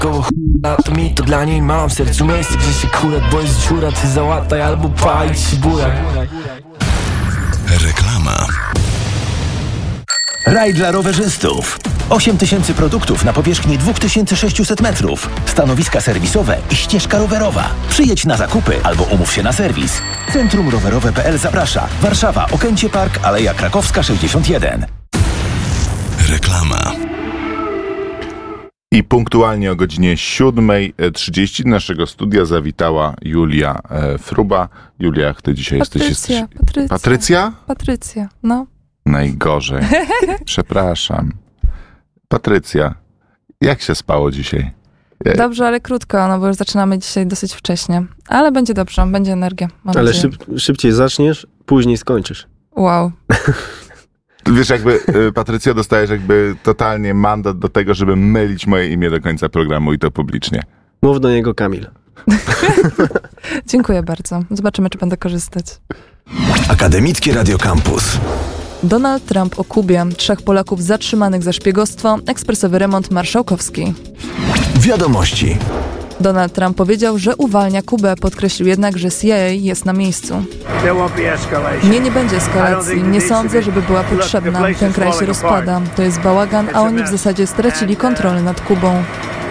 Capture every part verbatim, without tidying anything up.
koło chuja, to mi to dla niej mam w sercu miejsce, gdzie się kurat, bo jest dziura, ty załataj albo palić się burak. Reklama. Raj dla rowerzystów. osiem tysięcy produktów na powierzchni dwa tysiące sześćset metrów. Stanowiska serwisowe i ścieżka rowerowa. Przyjedź na zakupy albo umów się na serwis. Centrum Rowerowe kropka pe el zaprasza. Warszawa, Okęcie Park, Aleja Krakowska sześćdziesiąt jeden. Reklama. I punktualnie o godzinie siódmej trzydzieści naszego studia zawitała Julia e, Fruba. Julia, jak ty dzisiaj Patrycja, jesteś? Jesteś... Patrycja. Patrycja? Patrycja, no. Najgorzej. Przepraszam. Patrycja, jak się spało dzisiaj? Dobrze, ale krótko, no bo już zaczynamy dzisiaj dosyć wcześnie. Ale będzie dobrze, będzie energia. Ale szyb, szybciej zaczniesz, później skończysz. Wow. Wiesz, jakby y, Patrycja, dostajesz jakby totalnie mandat do tego, żeby mylić moje imię do końca programu i to publicznie. Mów do niego Kamil. Dziękuję bardzo. Zobaczymy, czy będę korzystać. Akademickie Radio Campus. Donald Trump o Kubie. Trzech Polaków zatrzymanych za szpiegostwo. Ekspresowy remont marszałkowski. Wiadomości. Donald Trump powiedział, że uwalnia Kubę. Podkreślił jednak, że C I A jest na miejscu. Nie, nie będzie eskalacji. Nie sądzę, żeby była potrzebna. Ten kraj się rozpada. To jest bałagan, a oni w zasadzie stracili kontrolę nad Kubą.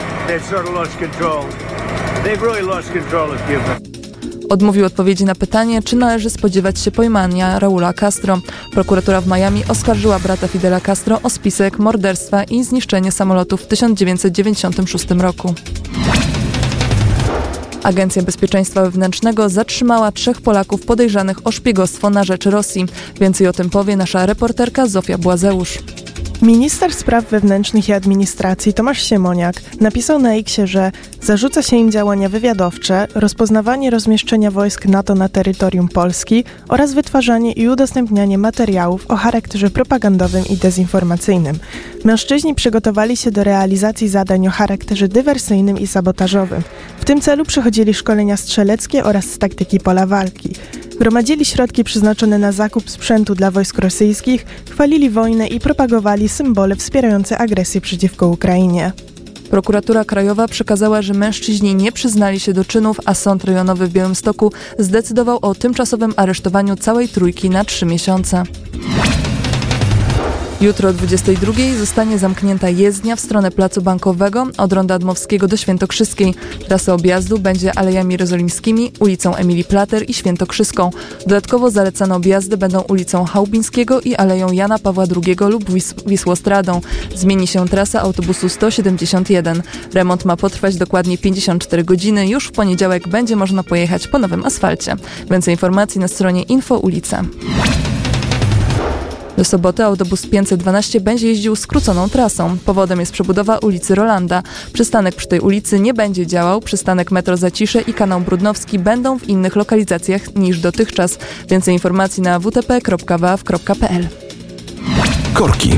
Odmówił odpowiedzi na pytanie, czy należy spodziewać się pojmania Raula Castro. Prokuratura w Miami oskarżyła brata Fidela Castro o spisek morderstwa i zniszczenie samolotu w tysiąc dziewięćset dziewięćdziesiątym szóstym roku. Agencja Bezpieczeństwa Wewnętrznego zatrzymała trzech Polaków podejrzanych o szpiegostwo na rzecz Rosji. Więcej o tym powie nasza reporterka Zofia Błazeusz. Minister Spraw Wewnętrznych i Administracji Tomasz Siemoniak napisał na X-ie, że zarzuca się im działania wywiadowcze, rozpoznawanie rozmieszczenia wojsk NATO na terytorium Polski oraz wytwarzanie i udostępnianie materiałów o charakterze propagandowym i dezinformacyjnym. Mężczyźni przygotowali się do realizacji zadań o charakterze dywersyjnym i sabotażowym. W tym celu przechodzili szkolenia strzeleckie oraz z taktyki pola walki. Gromadzili środki przeznaczone na zakup sprzętu dla wojsk rosyjskich, chwalili wojnę i propagowali symbole wspierające agresję przeciwko Ukrainie. Prokuratura Krajowa przekazała, że mężczyźni nie przyznali się do czynów, a Sąd Rejonowy w Białymstoku zdecydował o tymczasowym aresztowaniu całej trójki na trzy miesiące. Jutro o dwudziestej drugiej zostanie zamknięta jezdnia w stronę Placu Bankowego od Ronda Dmowskiego do Świętokrzyskiej. Trasa objazdu będzie Alejami Jerozolimskimi, ulicą Emilii Plater i Świętokrzyską. Dodatkowo zalecane objazdy będą ulicą Chałubińskiego i Aleją Jana Pawła drugiego lub Wis- Wisłostradą. Zmieni się trasa autobusu sto siedemdziesiąt jeden. Remont ma potrwać dokładnie pięćdziesiąt cztery godziny. Już w poniedziałek będzie można pojechać po nowym asfalcie. Więcej informacji na stronie Info Ulice. Do soboty autobus pięćset dwanaście będzie jeździł skróconą trasą. Powodem jest przebudowa ulicy Rolanda. Przystanek przy tej ulicy nie będzie działał. Przystanek metro Zacisze i kanał Brudnowski będą w innych lokalizacjach niż dotychczas. Więcej informacji na w t p kropka w a w kropka p l. Korki.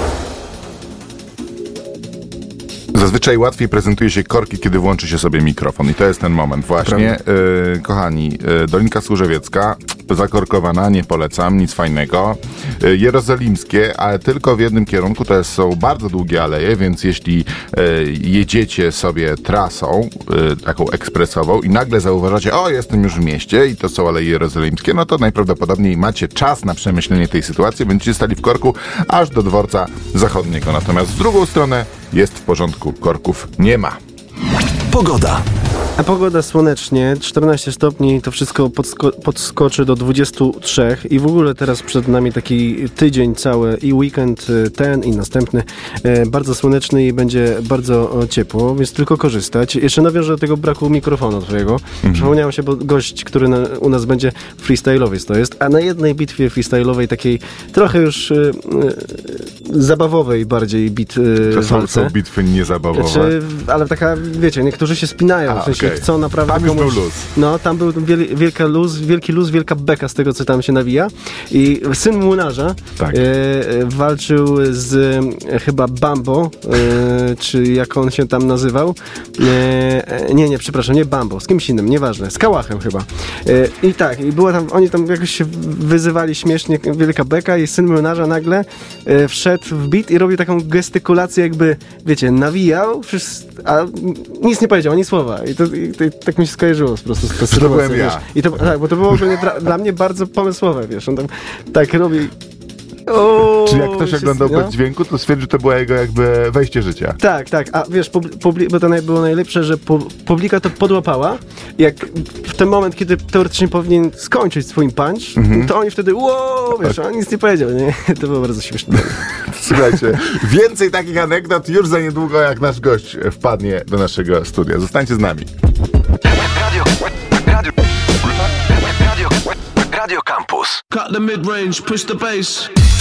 Zazwyczaj łatwiej prezentuje się korki, kiedy włączy się sobie mikrofon. I to jest ten moment właśnie. Yy, kochani, yy, Dolinka Służewiecka, zakorkowana, nie polecam, nic fajnego. Yy, Jerozolimskie, ale tylko w jednym kierunku. To są bardzo długie aleje, więc jeśli yy, jedziecie sobie trasą yy, taką ekspresową i nagle zauważacie, o, jestem już w mieście i to są aleje jerozolimskie, no to najprawdopodobniej macie czas na przemyślenie tej sytuacji. Będziecie stali w korku aż do dworca zachodniego. Natomiast w drugą stronę jest w porządku, korków nie ma. Pogoda. A pogoda słonecznie, czternaście stopni, to wszystko podsko- podskoczy do dwudziestu trzech i w ogóle teraz przed nami taki tydzień cały i weekend ten i następny e, bardzo słoneczny i będzie bardzo ciepło, więc tylko korzystać. Jeszcze nawiążę do tego braku mikrofonu twojego. Mhm. Przypomniałem się, bo gość, który na, u nas będzie freestyle'owiec to jest, a na jednej bitwie freestyle'owej takiej trochę już e, e, zabawowej bardziej bit e, To są, walce. są bitwy niezabawowe. Czy, ale taka, wiecie, niektórzy się spinają, a, w sensie że chcą naprawdę Tam już komuś... był luz. No, tam był wiel, wielka luz, wielki luz, wielka beka z tego, co tam się nawija. I syn młynarza Tak. e, walczył z e, chyba Bambo, e, czy jak on się tam nazywał. E, nie, nie, przepraszam, nie Bambo, z kimś innym, nieważne, z Kałachem chyba. E, I tak, i była tam, oni tam jakoś się wyzywali śmiesznie, wielka beka i syn młynarza nagle e, wszedł w beat i robił taką gestykulację, jakby, wiecie, nawijał, a nic nie powiedział, ani słowa. I, to, i to, tak mi się skojarzyło po prostu z tą sytuacją, byłem ja. wiesz. I to, tak, bo to było ogólnie dla, dla mnie bardzo pomysłowe, wiesz, on tam tak robi. O, Czy jak ktoś się- oglądał no. bez dźwięku, to stwierdzi, że to było jego jakby wejście życia. Tak, tak, a wiesz, publi- publi- bo to naj- było najlepsze, że pu- publika to podłapała, jak w ten moment, kiedy teoretycznie powinien skończyć swój punch, Mhm. to oni wtedy, wow, wiesz, on nic nie powiedział, nie? To było bardzo śmieszne. Słuchajcie, więcej takich anegdot już za niedługo, jak nasz gość wpadnie do naszego studia. Zostańcie z nami. Radio, radio, radio, radio Campus. Cut the mid-range, push the bass.